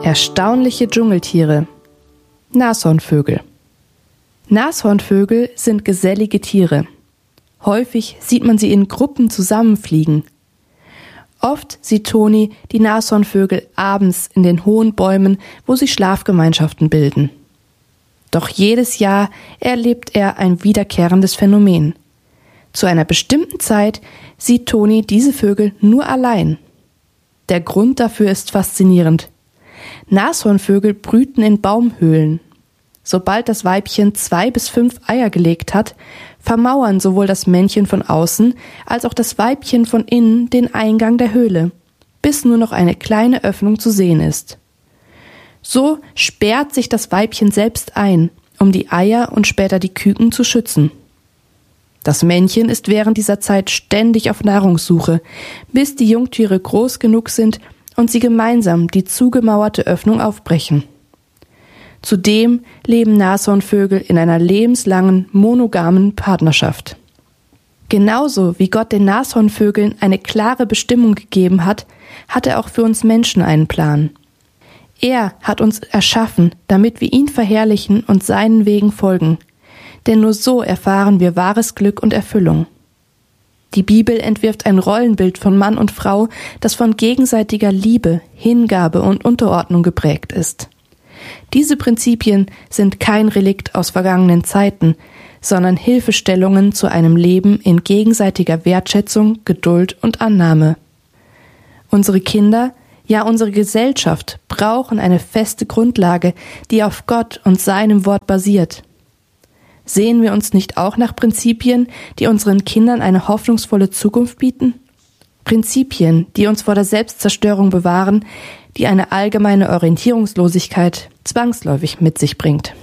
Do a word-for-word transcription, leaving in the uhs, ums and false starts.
Erstaunliche Dschungeltiere. Nashornvögel. Nashornvögel sind gesellige Tiere. Häufig sieht man sie in Gruppen zusammenfliegen. Oft sieht Toni die Nashornvögel abends in den hohen Bäumen, wo sie Schlafgemeinschaften bilden. Doch jedes Jahr erlebt er ein wiederkehrendes Phänomen. Zu einer bestimmten Zeit sieht Toni diese Vögel nur allein. Der Grund dafür ist faszinierend. Nashornvögel brüten in Baumhöhlen. Sobald das Weibchen zwei bis fünf Eier gelegt hat, vermauern sowohl das Männchen von außen als auch das Weibchen von innen den Eingang der Höhle, bis nur noch eine kleine Öffnung zu sehen ist. So sperrt sich das Weibchen selbst ein, um die Eier und später die Küken zu schützen. Das Männchen ist während dieser Zeit ständig auf Nahrungssuche, bis die Jungtiere groß genug sind und sie gemeinsam die zugemauerte Öffnung aufbrechen. Zudem leben Nashornvögel in einer lebenslangen, monogamen Partnerschaft. Genauso wie Gott den Nashornvögeln eine klare Bestimmung gegeben hat, hat er auch für uns Menschen einen Plan. Er hat uns erschaffen, damit wir ihn verherrlichen und seinen Wegen folgen. Denn nur so erfahren wir wahres Glück und Erfüllung. Die Bibel entwirft ein Rollenbild von Mann und Frau, das von gegenseitiger Liebe, Hingabe und Unterordnung geprägt ist. Diese Prinzipien sind kein Relikt aus vergangenen Zeiten, sondern Hilfestellungen zu einem Leben in gegenseitiger Wertschätzung, Geduld und Annahme. Unsere Kinder, ja unsere Gesellschaft brauchen eine feste Grundlage, die auf Gott und seinem Wort basiert. Sehen wir uns nicht auch nach Prinzipien, die unseren Kindern eine hoffnungsvolle Zukunft bieten? Prinzipien, die uns vor der Selbstzerstörung bewahren, die eine allgemeine Orientierungslosigkeit zwangsläufig mit sich bringt.